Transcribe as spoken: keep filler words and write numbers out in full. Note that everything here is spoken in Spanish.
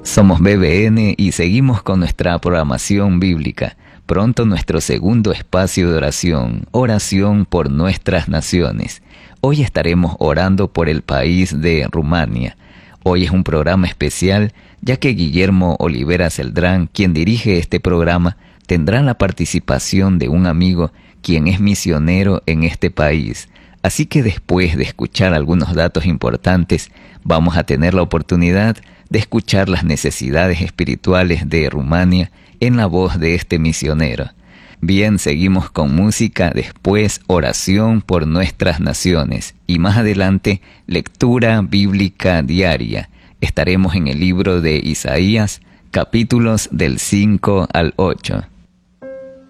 Somos B B N y seguimos con nuestra programación bíblica. Pronto nuestro segundo espacio de oración, oración por nuestras naciones. Hoy estaremos orando por el país de Rumania. Hoy es un programa especial, ya que Guillermo Olivera Celdrán, quien dirige este programa, tendrá la participación de un amigo quien es misionero en este país. Así que después de escuchar algunos datos importantes, vamos a tener la oportunidad de escuchar las necesidades espirituales de Rumania en la voz de este misionero. Bien, seguimos con música, después oración por nuestras naciones y más adelante lectura bíblica diaria. Estaremos en el libro de Isaías, capítulos del cinco al ocho.